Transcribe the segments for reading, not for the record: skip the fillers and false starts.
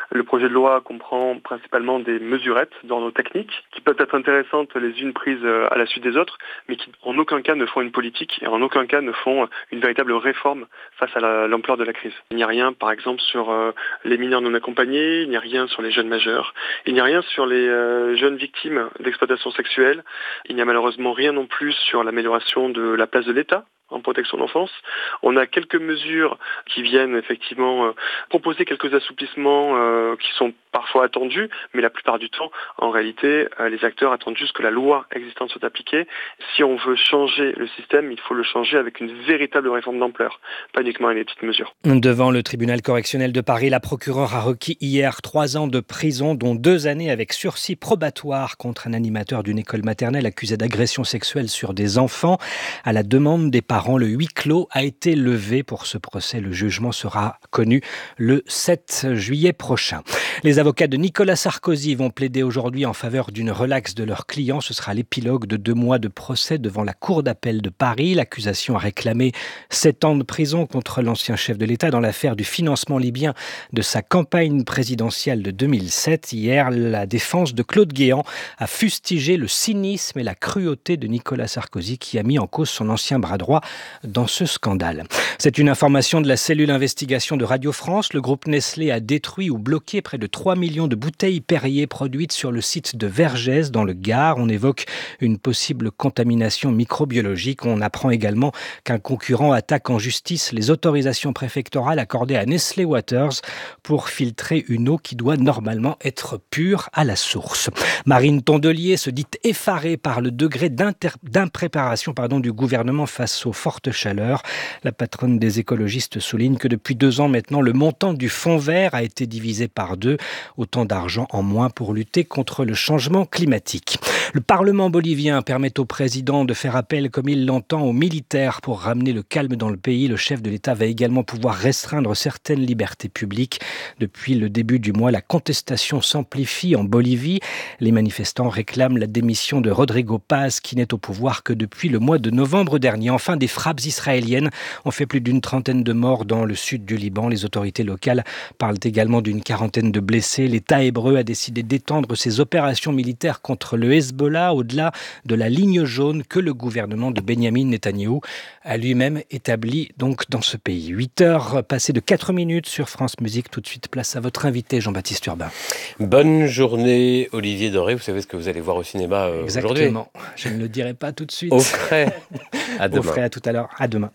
Le projet de loi comprend principalement des mesurettes d'ordre technique qui peuvent être intéressantes les unes prises à la suite des autres, mais qui en aucun cas ne font une politique et en aucun cas ne font une véritable réforme face à l'ampleur de la crise. Il n'y a rien, par exemple, sur les mineurs non accompagnés, il n'y a rien sur les jeunes majeurs, il n'y a rien sur les jeunes victimes d'exploitation sexuelle, il n'y a malheureusement rien non plus sur l'amélioration de la place de l'État en protection d'enfance. On a quelques mesures qui viennent effectivement proposer quelques assouplissements qui sont parfois attendus, mais la plupart du temps, en réalité, les acteurs attendent juste que la loi existante soit appliquée. Si on veut changer le système, il faut le changer avec une véritable réforme d'ampleur, pas uniquement avec des petites mesures. Devant le tribunal correctionnel de Paris, la procureure a requis hier 3 ans de prison, dont 2 années avec sursis probatoire contre un animateur d'une école maternelle accusé d'agression sexuelle sur des enfants. À la demande des parents, le huis clos a été levé pour ce procès. Le jugement sera connu le 7 juillet prochain. Les avocats de Nicolas Sarkozy vont plaider aujourd'hui en faveur d'une relaxe de leur client. Ce sera l'épilogue de 2 mois de procès devant la Cour d'appel de Paris. L'accusation a réclamé 7 ans de prison contre l'ancien chef de l'État dans l'affaire du financement libyen de sa campagne présidentielle de 2007. Hier, la défense de Claude Guéant a fustigé le cynisme et la cruauté de Nicolas Sarkozy qui a mis en cause son ancien bras droit dans ce scandale. C'est une information de la cellule investigation de Radio France. Le groupe Nestlé a détruit ou bloqué près de 3 millions de bouteilles Perrier produites sur le site de Vergès dans le Gard. On évoque une possible contamination microbiologique. On apprend également qu'un concurrent attaque en justice les autorisations préfectorales accordées à Nestlé Waters pour filtrer une eau qui doit normalement être pure à la source. Marine Tondelier se dit effarée par le degré d'impréparation du gouvernement face aux fortes chaleurs. La patronne des écologistes souligne que depuis 2 ans maintenant, le montant du fonds vert a été divisé par 2. Autant d'argent en moins pour lutter contre le changement climatique. Le Parlement bolivien permet au président de faire appel, comme il l'entend, aux militaires pour ramener le calme dans le pays. Le chef de l'État va également pouvoir restreindre certaines libertés publiques. Depuis le début du mois, la contestation s'amplifie en Bolivie. Les manifestants réclament la démission de Rodrigo Paz, qui n'est au pouvoir que depuis le mois de novembre dernier. Enfin, des frappes israéliennes ont fait plus d'une trentaine de morts dans le sud du Liban. Les autorités locales parlent également d'une quarantaine de blessés. L'État hébreu a décidé d'étendre ses opérations militaires contre le Hezbollah au-delà de la ligne jaune que le gouvernement de Benyamin Netanyahou a lui-même établi donc dans ce pays. 8h passées de 4 minutes sur France Musique. Tout de suite, place à votre invité, Jean-Baptiste Urbain. Bonne journée, Olivier Doré. Vous savez ce que vous allez voir au cinéma aujourd'hui ? Exactement. Je ne le dirai pas tout de suite. Au frais. À demain. Au frais, à tout à l'heure. À demain.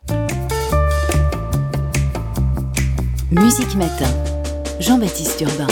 Musique Matin. Jean-Baptiste Urbain.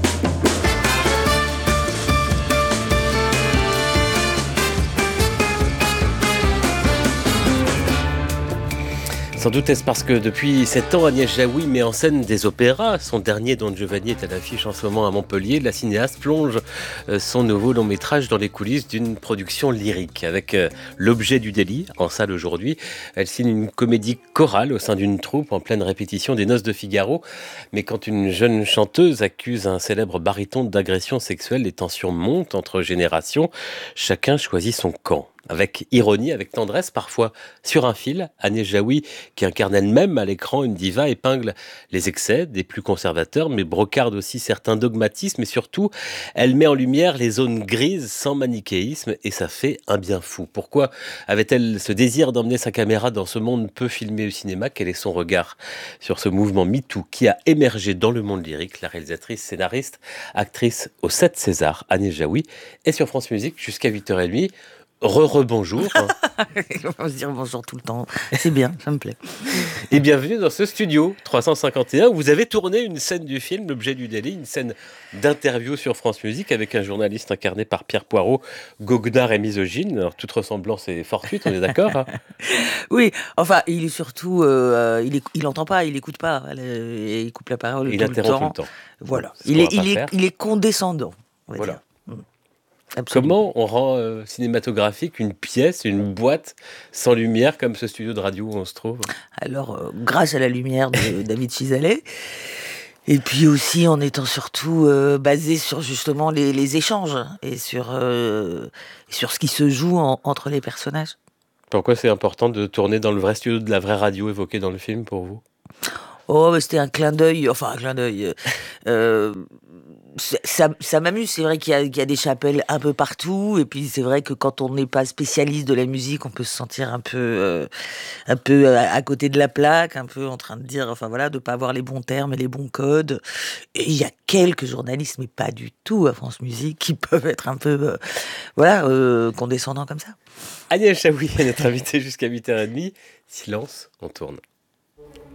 Sans doute est-ce parce que depuis 7 ans, Agnès Jaoui met en scène des opéras. Son dernier, Don Giovanni, est à l'affiche en ce moment à Montpellier. La cinéaste plonge son nouveau long métrage dans les coulisses d'une production lyrique. Avec L'objet du délit, en salle aujourd'hui, elle signe une comédie chorale au sein d'une troupe en pleine répétition des Noces de Figaro. Mais quand une jeune chanteuse accuse un célèbre baryton d'agression sexuelle, les tensions montent entre générations. Chacun choisit son camp. Avec ironie, avec tendresse, parfois sur un fil, Agnès Jaoui, qui incarne elle-même à l'écran une diva, épingle les excès des plus conservateurs, mais brocarde aussi certains dogmatismes, et surtout, elle met en lumière les zones grises sans manichéisme, et ça fait un bien fou. Pourquoi avait-elle ce désir d'emmener sa caméra dans ce monde peu filmé au cinéma ? Quel est son regard sur ce mouvement MeToo qui a émergé dans le monde lyrique ? La réalisatrice, scénariste, actrice aux 7 Césars, Agnès Jaoui, est sur France Musique jusqu'à 8h30. Rebonjour. On va se dire bonjour tout le temps. C'est bien, ça me plaît. Et bienvenue dans ce studio 351 où vous avez tourné une scène du film L'objet du délit, une scène d'interview sur France Musique avec un journaliste incarné par Pierre Poirot, goguenard et misogyne. Alors toute ressemblance est fortuite, on est d'accord hein ? Oui, enfin il est surtout, il entend pas, il écoute pas, il coupe la parole il tout le temps. Voilà, il est condescendant. Voilà. Dire. Absolument. Comment on rend cinématographique une pièce, une boîte sans lumière comme ce studio de radio où on se trouve ? Alors, grâce à la lumière de David Chisalet, et puis aussi en étant surtout basé sur justement les échanges et sur ce qui se joue entre les personnages. Pourquoi c'est important de tourner dans le vrai studio de la vraie radio évoquée dans le film pour vous ? Oh, mais c'était un clin d'œil. Enfin, un clin d'œil. Ça m'amuse. C'est vrai qu'il y a des chapelles un peu partout. Et puis, c'est vrai que quand on n'est pas spécialiste de la musique, on peut se sentir un peu à côté de la plaque, un peu en train de dire, enfin voilà, de pas avoir les bons termes et les bons codes. Et il y a quelques journalistes, mais pas du tout à France Musique, qui peuvent être un peu, condescendants comme ça. Agnès Jaoui est notre invitée jusqu'à 8h30. Silence, on tourne.